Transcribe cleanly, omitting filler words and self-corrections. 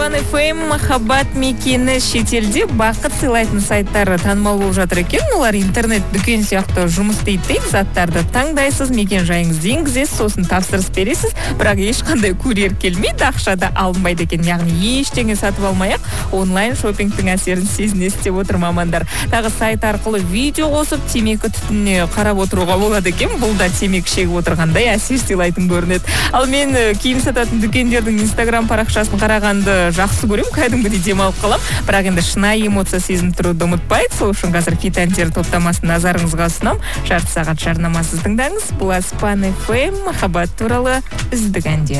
FM махаббат мекені шетелде бақыт сыйлайтын сайттары танымал болып жатыр екен. Олар интернет дүкен сияқты жұмыс істейді. Заттарды таңдайсыз, мекен жайыңызды енгізесіз, сосын тапсырыс бересіз, бірақ ешқандай курьер келмейді, ақшада алынбайды екен. Яғни ештеңе сатып алмай-ақ онлайн шопингтің әсерін сезінесіз деп отыр мамандар. Тағы сайт арқылы видео қосып, темекі түтініне қарап отыруға болады екен. Бұл да темекі шегіп отырғандай әсер сыйлайтын көрінеді. Ал мен киім сататын дүкендердің Instagram парақшасын қарағанды жақсы көрем, кәдімгідей демалып қалам. Бірақ енді шынайы эмоция сезініп тұруды ұмытпайық. Сол үшін қазір хит әндер топтамасын назарыңызға ұсынам. Жарты сағат жарнамасыз тыңдаңыз. Бұл Аспан FM махаббат туралы үздік әндер.